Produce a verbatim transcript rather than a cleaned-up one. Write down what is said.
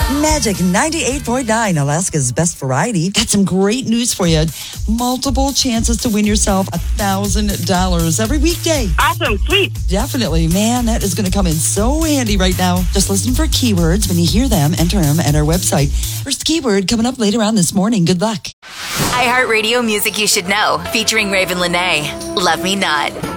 Magic ninety-eight point nine, Alaska's best variety. Got some great news for you. Multiple chances to win yourself one thousand dollars every weekday. Awesome. Sweet. Definitely. Man, that is going to come in so handy right now. Just listen for keywords. When you hear them, enter them at our website. First keyword coming up later on this morning. Good luck. iHeartRadio Music You Should Know, featuring Raven Lene. Love Me Not.